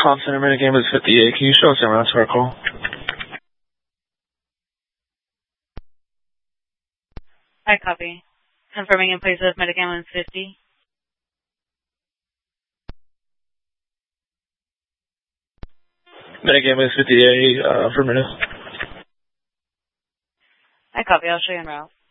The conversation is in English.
Call center minigame is 58. Can you show us en route to our call? I copy. Confirming in place of Metagame 50. Metagame is 58 for minutes. I copy. I'll show you en route.